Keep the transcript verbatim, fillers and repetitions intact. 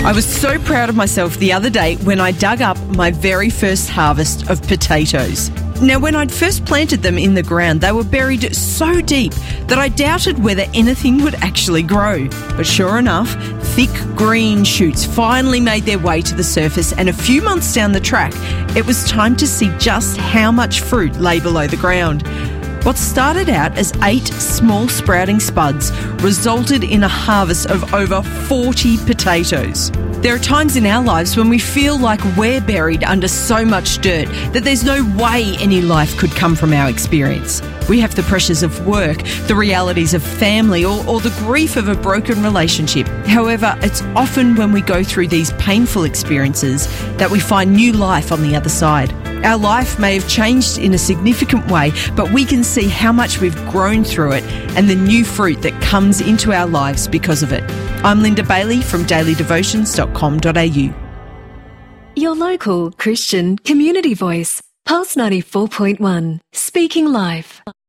I was so proud of myself the other day when I dug up my very first harvest of potatoes. Now, when I'd first planted them in the ground, they were buried so deep that I doubted whether anything would actually grow. But sure enough, thick green shoots finally made their way to the surface, and a few months down the track, it was time to see just how much fruit lay below the ground. What started out as eight small sprouting spuds resulted in a harvest of over forty potatoes. There are times in our lives when we feel like we're buried under so much dirt that there's no way any life could come from our experience. We have the pressures of work, the realities of family, or, or the grief of a broken relationship. However, it's often when we go through these painful experiences that we find new life on the other side. Our life may have changed in a significant way, but we can see how much we've grown through it and the new fruit that comes into our lives because of it. I'm Linda Bailey from daily devotions dot com dot a u. Your local Christian community voice, Pulse ninety-four point one, speaking life.